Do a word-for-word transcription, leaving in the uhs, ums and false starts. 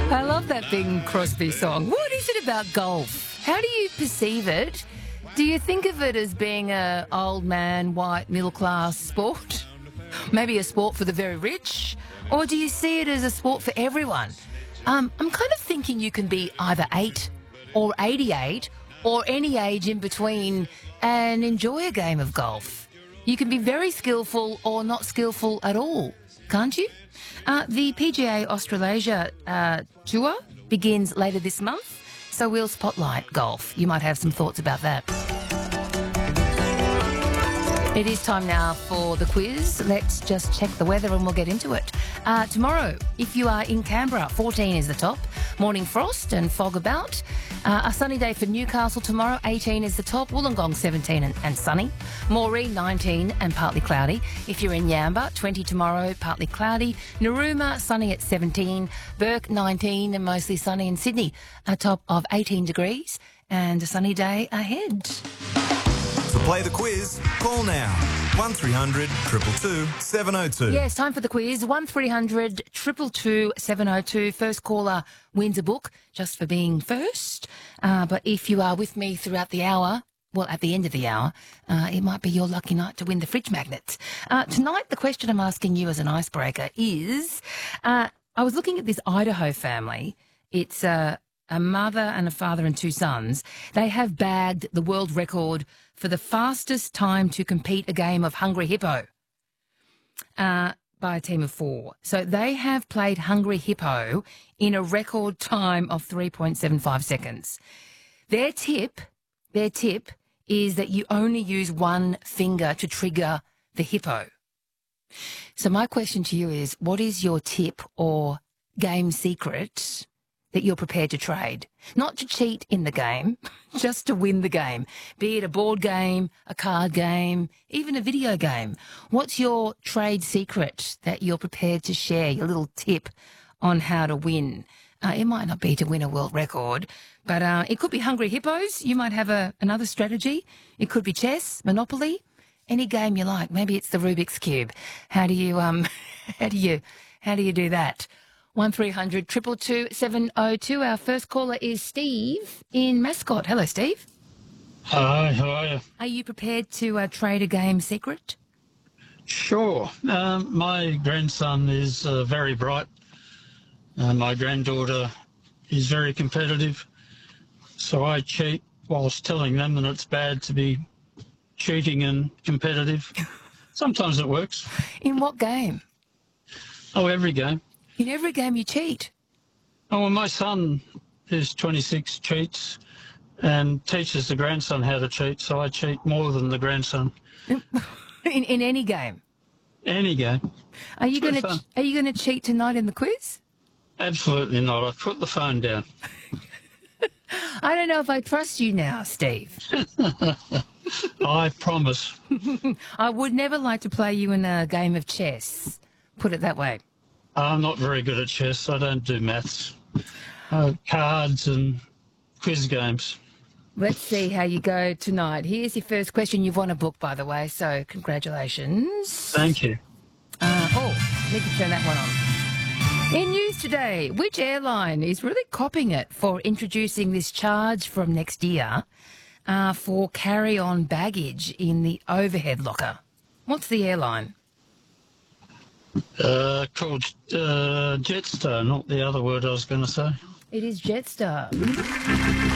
I love that Bing Crosby song. What is it about golf? How do you perceive it? Do you think of it as being a old man, white, middle-class sport? Maybe a sport for the very rich? Or do you see it as a sport for everyone? Um, I'm kind of thinking you can be either eight or eighty-eight or any age in between and enjoy a game of golf. You can be very skillful or not skillful at all, can't you? Uh, the P G A Australasia uh, Tour begins later this month, so we'll spotlight golf. You might have some thoughts about that. It is time now for the quiz. Let's just check the weather and we'll get into it. Uh, tomorrow, if you are in Canberra, fourteen is the top. Morning frost and fog about. Uh, a sunny day for Newcastle tomorrow, eighteen is the top. Wollongong, seventeen and, and sunny. Moree, nineteen and partly cloudy. If you're in Yamba, twenty tomorrow, partly cloudy. Narooma, sunny at seventeen. Burke, nineteen and mostly sunny. In Sydney, a top of eighteen degrees and a sunny day ahead. To play the quiz, call now. one three hundred two two two seven oh two. Yes, time for the quiz. one three hundred two two two seven oh two. First caller wins a book just for being first. Uh, but if you are with me throughout the hour, well, at the end of the hour, uh, it might be your lucky night to win the fridge magnets. Uh, tonight, the question I'm asking you as an icebreaker is, uh, I was looking at this Idaho family. It's uh, a mother and a father and two sons. They have bagged the world record for the fastest time to compete a game of Hungry Hippo uh, by a team of four. So they have played Hungry Hippo in a record time of three point seven five seconds. Their tip, their tip is that you only use one finger to trigger the hippo. So my question to you is, what is your tip or game secret that you're prepared to trade? Not to cheat in the game, just to win the game. Be it a board game, a card game, even a video game. What's your trade secret that you're prepared to share, your little tip on how to win? Uh, it might not be to win a world record, but uh, it could be Hungry Hippos. You might have a, another strategy. It could be chess, Monopoly, any game you like. Maybe it's the Rubik's Cube. How do you, um, how do you, how do you do that? one three hundred two two two seven oh two. Our first caller is Steve in Mascot. Hello, Steve. Hi, how are you? Are you prepared to uh, trade a game secret? Sure. Um, my grandson is uh, very bright. Uh, my granddaughter is very competitive. So I cheat whilst telling them that it's bad to be cheating and competitive. Sometimes it works. In what game? Oh, every game. In every game you cheat? Oh, well, my son, who's twenty-six, cheats and teaches the grandson how to cheat, so I cheat more than the grandson. in, in any game? Any game. Are you going to Are you going to cheat tonight in the quiz? Absolutely not. I've put the phone down. I don't know if I trust you now, Steve. I promise. I would never like to play you in a game of chess. Put it that way. I'm not very good at chess. I don't do maths. Uh, cards and quiz games. Let's see how you go tonight. Here's your first question. You've won a book, by the way, so congratulations. Thank you. Uh, oh, need to turn that one on. In news today, which airline is really copping it for introducing this charge from next year uh, for carry-on baggage in the overhead locker? What's the airline? Uh, called uh, Jetstar, not the other word I was going to say. It is Jetstar.